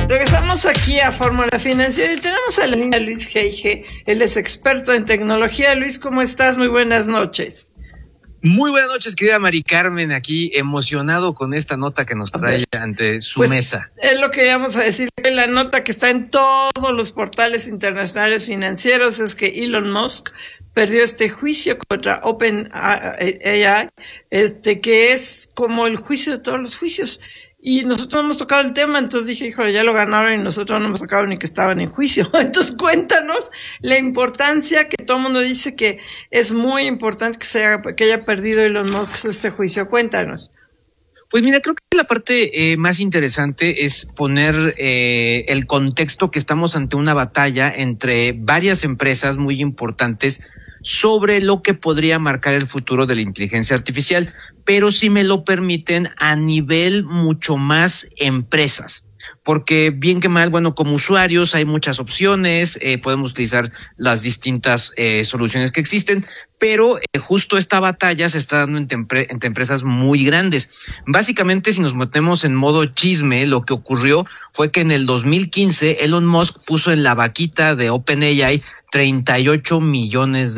Regresamos aquí a Fórmula Financiera y tenemos a la línea Luis G.I.G. Él es experto en tecnología. Luis, ¿cómo estás? Muy buenas noches. Muy buenas noches, querida Mari Carmen, aquí emocionado con esta nota que nos trae ante su mesa. Es lo que íbamos a decir. La nota que está en todos los portales internacionales financieros es que Elon Musk perdió este juicio contra OpenAI, que es como el juicio de todos los juicios. Y nosotros no hemos tocado el tema, entonces dije, híjole, ya lo ganaron y nosotros no hemos tocado ni que estaban en juicio. Entonces cuéntanos la importancia, que todo el mundo dice que es muy importante que haya perdido Elon Musk este juicio. Cuéntanos. Pues mira, creo que la parte más interesante es poner el contexto que estamos ante una batalla entre varias empresas muy importantes sobre lo que podría marcar el futuro de la inteligencia artificial, pero si me lo permiten, a nivel mucho más empresas, porque bien que mal, bueno, como usuarios hay muchas opciones, podemos utilizar las distintas soluciones que existen, pero justo esta batalla se está dando entre empresas muy grandes. Básicamente, si nos metemos en modo chisme, lo que ocurrió fue que en el 2015 Elon Musk puso en la vaquita de OpenAI $38 millones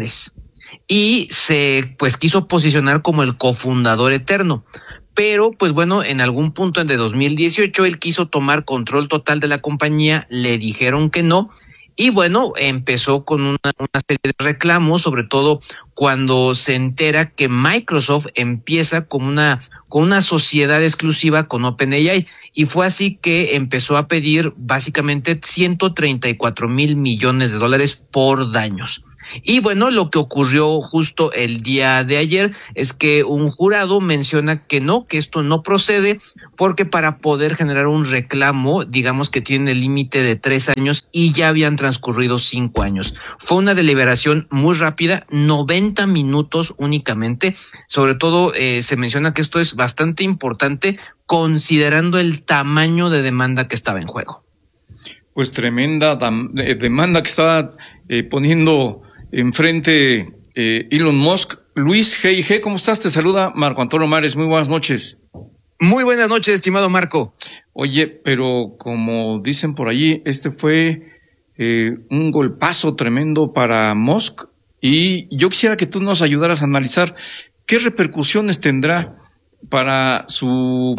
y se quiso posicionar como el cofundador eterno. Pero, pues bueno, en algún punto de 2018 él quiso tomar control total de la compañía, le dijeron que no, y bueno, empezó con una serie de reclamos, sobre todo cuando se entera que Microsoft empieza con una sociedad exclusiva con OpenAI, y fue así que empezó a pedir básicamente $134 millones por daños. Y bueno, lo que ocurrió justo el día de ayer es que un jurado menciona que no, que esto no procede, porque para poder generar un reclamo, digamos que tiene el límite de 3 años y ya habían transcurrido 5 años. Fue una deliberación muy rápida, 90 minutos únicamente. Sobre todo se menciona que esto es bastante importante considerando el tamaño de demanda que estaba en juego. Pues tremenda demanda que estaba poniendo enfrente Elon Musk. Luis G.I.G., ¿cómo estás? Te saluda Marco Antonio Mares. Muy buenas noches. Muy buenas noches, estimado Marco. Oye, pero como dicen por allí, este fue un golpazo tremendo para Musk, y yo quisiera que tú nos ayudaras a analizar qué repercusiones tendrá para su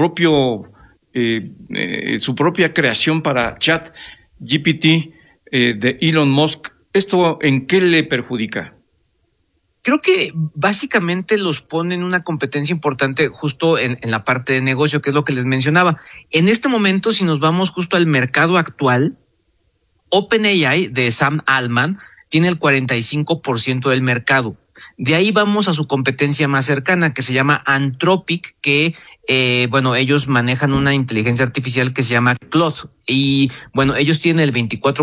propia creación para ChatGPT de Elon Musk. ¿Esto en qué le perjudica? Creo que básicamente los pone en una competencia importante justo en la parte de negocio, que es lo que les mencionaba. En este momento, si nos vamos justo al mercado actual, OpenAI de Sam Altman tiene el 45% del mercado. De ahí vamos a su competencia más cercana, que se llama Anthropic, que ellos manejan una inteligencia artificial que se llama Claude, y bueno, ellos tienen el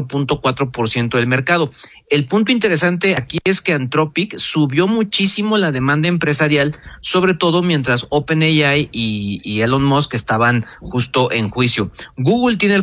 24.4% del mercado. El punto interesante aquí es que Anthropic subió muchísimo la demanda empresarial, sobre todo mientras OpenAI y Elon Musk estaban justo en juicio. Google tiene el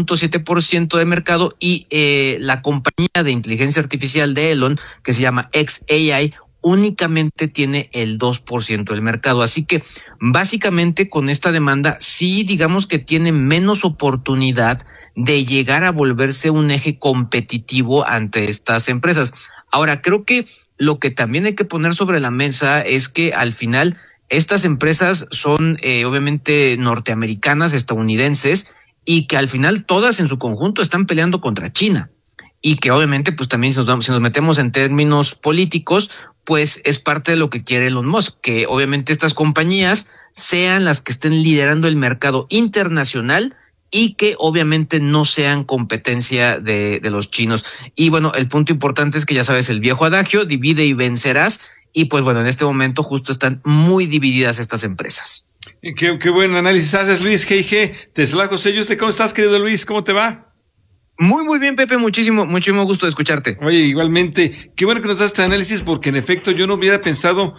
4.7% del mercado, y la compañía de inteligencia artificial de Elon, que se llama xAI, únicamente tiene el 2% del mercado. Así que básicamente con esta demanda sí, digamos que tiene menos oportunidad de llegar a volverse un eje competitivo ante estas empresas. Ahora, creo que lo que también hay que poner sobre la mesa es que al final estas empresas son obviamente norteamericanas, estadounidenses, y que al final todas en su conjunto están peleando contra China. Y que obviamente pues también si nos metemos en términos políticos, pues es parte de lo que quiere Elon Musk, que obviamente estas compañías sean las que estén liderando el mercado internacional y que obviamente no sean competencia de los chinos. Y bueno, el punto importante es que ya sabes el viejo adagio, divide y vencerás, y pues bueno, en este momento justo están muy divididas estas empresas. Qué buen análisis haces, Luis G.I.G. Te saluda José Yuste. ¿Cómo estás, querido Luis? ¿Cómo te va? Muy bien, Pepe, muchísimo gusto de escucharte. Oye, igualmente, qué bueno que nos das este análisis, porque en efecto yo no hubiera pensado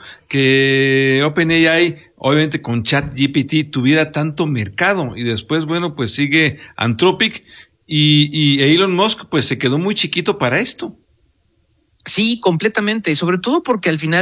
que OpenAI, obviamente con ChatGPT, tuviera tanto mercado, y después, bueno, pues sigue Anthropic, y Elon Musk pues se quedó muy chiquito para esto. Sí, completamente, y sobre todo porque al final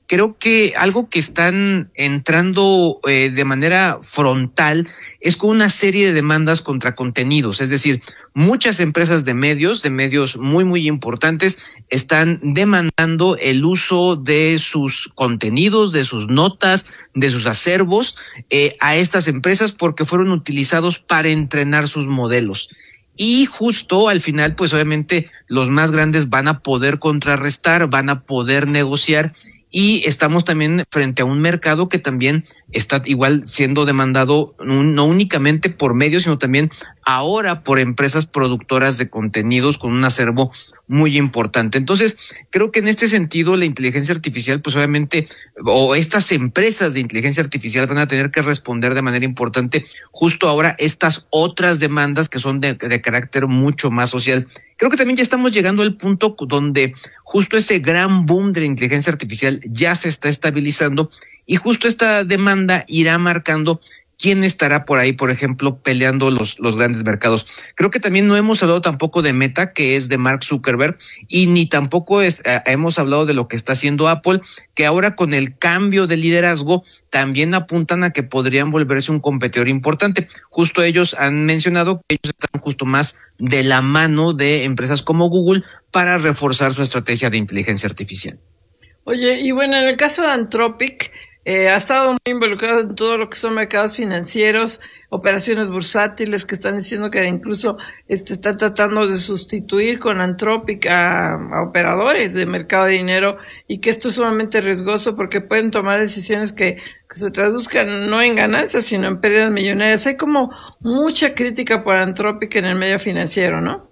creo que algo que están entrando de manera frontal es con una serie de demandas contra contenidos. Es decir, muchas empresas de medios muy, muy importantes, están demandando el uso de sus contenidos, de sus notas, de sus acervos a estas empresas porque fueron utilizados para entrenar sus modelos. Y justo al final, pues obviamente los más grandes van a poder contrarrestar, van a poder negociar, y estamos también frente a un mercado que también está igual siendo demandado no únicamente por medios, sino también ahora por empresas productoras de contenidos con un acervo muy importante. Entonces, creo que en este sentido la inteligencia artificial, pues obviamente, o estas empresas de inteligencia artificial van a tener que responder de manera importante justo ahora estas otras demandas que son de carácter mucho más social. Creo que también ya estamos llegando al punto donde justo ese gran boom de la inteligencia artificial ya se está estabilizando, y justo esta demanda irá marcando quién estará por ahí, por ejemplo, peleando los grandes mercados. Creo que también no hemos hablado tampoco de Meta, que es de Mark Zuckerberg, y ni tampoco hemos hablado de lo que está haciendo Apple, que ahora con el cambio de liderazgo también apuntan a que podrían volverse un competidor importante. Justo ellos han mencionado que ellos están justo más de la mano de empresas como Google para reforzar su estrategia de inteligencia artificial. Oye, y bueno, en el caso de Anthropic, ha estado muy involucrado en todo lo que son mercados financieros, operaciones bursátiles, que están diciendo que incluso están tratando de sustituir con Anthropic a operadores de mercado de dinero, y que esto es sumamente riesgoso porque pueden tomar decisiones que se traduzcan no en ganancias, sino en pérdidas millonarias. Hay como mucha crítica por Anthropic en el medio financiero, ¿no?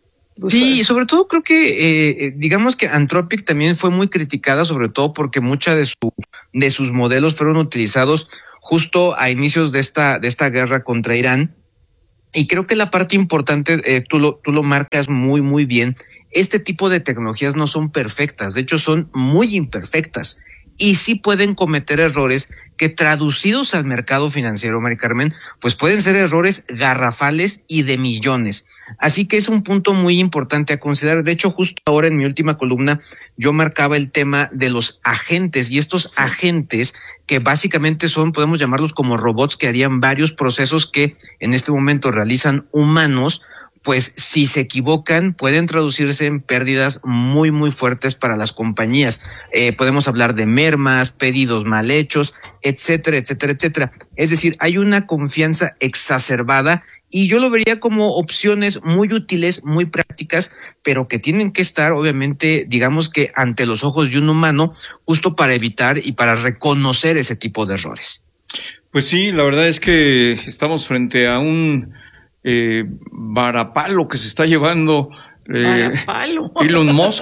Sí, sobre todo creo que digamos que Anthropic también fue muy criticada, sobre todo porque mucha de sus modelos fueron utilizados justo a inicios de esta guerra contra Irán. Y creo que la parte importante, tú lo marcas muy, muy bien. Este tipo de tecnologías no son perfectas, de hecho son muy imperfectas. Y sí pueden cometer errores que, traducidos al mercado financiero, Mari Carmen, pues pueden ser errores garrafales y de millones. Así que es un punto muy importante a considerar. De hecho, justo ahora en mi última columna yo marcaba el tema de los agentes, y estos agentes que básicamente podemos llamarlos como robots que harían varios procesos que en este momento realizan humanos, pues si se equivocan pueden traducirse en pérdidas muy, muy fuertes para las compañías. Podemos hablar de mermas, pedidos mal hechos, etcétera, etcétera, etcétera. Es decir, hay una confianza exacerbada, y yo lo vería como opciones muy útiles, muy prácticas, pero que tienen que estar, obviamente, digamos que ante los ojos de un humano, justo para evitar y para reconocer ese tipo de errores. Pues sí, la verdad es que estamos frente a un varapalo que se está llevando Elon Musk,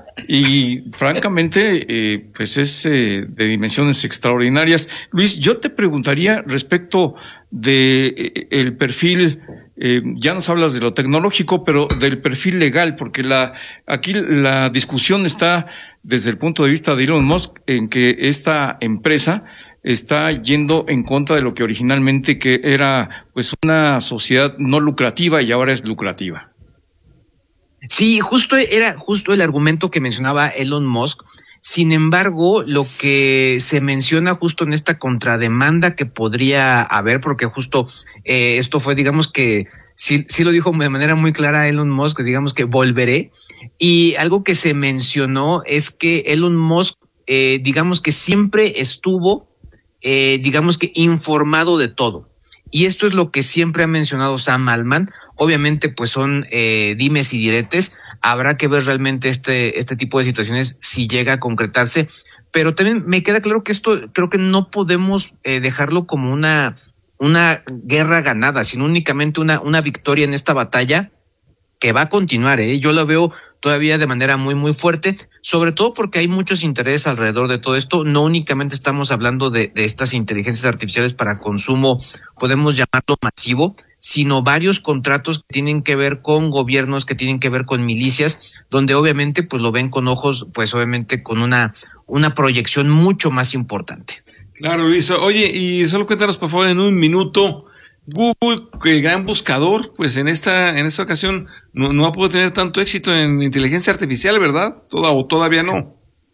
y francamente pues es de dimensiones extraordinarias. Luis, yo te preguntaría respecto de el perfil, ya nos hablas de lo tecnológico, pero del perfil legal, porque aquí la discusión está desde el punto de vista de Elon Musk en que esta empresa está yendo en contra de lo que originalmente que era pues una sociedad no lucrativa y ahora es lucrativa. Sí, era justo el argumento que mencionaba Elon Musk. Sin embargo, lo que se menciona justo en esta contrademanda que podría haber, porque justo esto fue, digamos que sí lo dijo de manera muy clara Elon Musk, digamos que volveré, y algo que se mencionó es que Elon Musk digamos que siempre estuvo digamos que informado de todo. Y esto es lo que siempre ha mencionado Sam Altman. Obviamente, pues son dimes y diretes. Habrá que ver realmente este tipo de situaciones si llega a concretarse. Pero también me queda claro que esto creo que no podemos dejarlo como una guerra ganada, sino únicamente una victoria en esta batalla que va a continuar. Yo la veo todavía de manera muy, muy fuerte, sobre todo porque hay muchos intereses alrededor de todo esto. No únicamente estamos hablando de estas inteligencias artificiales para consumo, podemos llamarlo masivo, sino varios contratos que tienen que ver con gobiernos, que tienen que ver con milicias, donde obviamente pues lo ven con ojos, pues obviamente con una proyección mucho más importante. Claro, Luis. Oye, y solo cuéntanos por favor en un minuto, Google, el gran buscador, pues en esta ocasión no va a poder tener tanto éxito en inteligencia artificial, ¿verdad? Todavía no.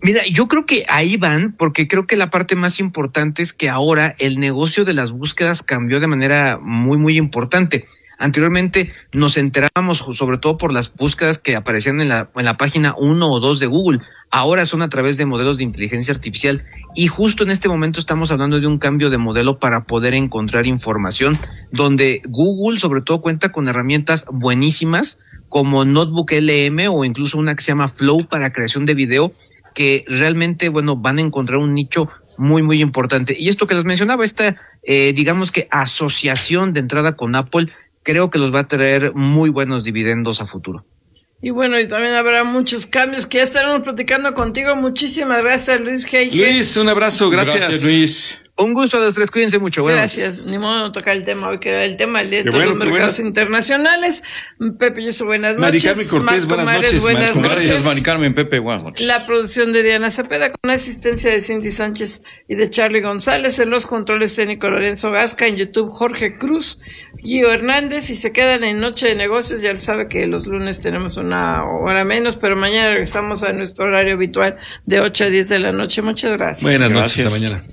Mira, yo creo que ahí van, porque creo que la parte más importante es que ahora el negocio de las búsquedas cambió de manera muy, muy importante. Anteriormente nos enterábamos sobre todo por las búsquedas que aparecían en la página 1 o 2 de Google. Ahora son a través de modelos de inteligencia artificial y justo en este momento estamos hablando de un cambio de modelo para poder encontrar información, donde Google sobre todo cuenta con herramientas buenísimas como Notebook LM o incluso una que se llama Flow para creación de video, que realmente, bueno, van a encontrar un nicho muy, muy importante. Y esto que les mencionaba, esta, digamos que asociación de entrada con Apple, creo que los va a traer muy buenos dividendos a futuro. Y bueno, y también habrá muchos cambios que ya estaremos platicando contigo. Muchísimas gracias, Luis G. Luis, un abrazo, gracias Luis. Un gusto a los tres, cuídense mucho. Gracias. Ni modo no tocar el tema hoy, que era el tema del día de los mercados internacionales. Pepe y yo, buenas noches. Mari Carmen Cortés, buenas noches. Gracias, Mari Carmen, Pepe, buenas noches. La producción de Diana Cepeda con la asistencia de Cindy Sánchez y de Charlie González. En los controles técnicos Lorenzo Gasca. En YouTube Jorge Cruz, Gio Hernández. Y se quedan en Noche de Negocios. Ya sabe que los lunes tenemos una hora menos, pero mañana regresamos a nuestro horario habitual de 8 a 10 de la noche. Muchas gracias. Buenas noches, hasta mañana.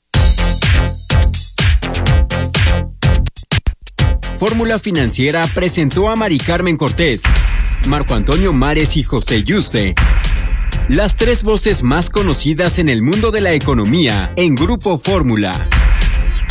Fórmula Financiera presentó a Mari Carmen Cortés, Marco Antonio Mares y José Yuste, las tres voces más conocidas en el mundo de la economía en Grupo Fórmula.